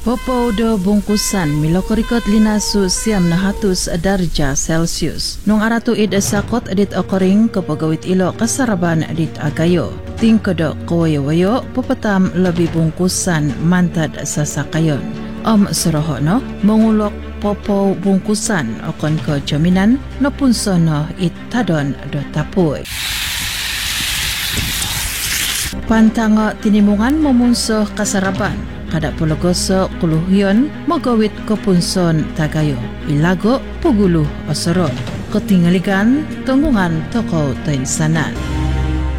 Popo do bungkusan milokorikot linasu siam na hatus darja Celsius. Nung aratu id sakot edit okoring kapagawit ilo kasaraban edit agayo. Tingkodok kawayo-wayo pupatam lebih bungkusan mantad sasakayon. Seroho no mengulok popo bungkusan okon ke jaminan no punsono it tadon do tapuy. Pantanga tinimungan memunsoh kasaraban. Kada pulogoso kuluhyon magawit kepunson tagayo. Ilago puguluh osorot. Ketinggalikan tunggungan toko tainsanan.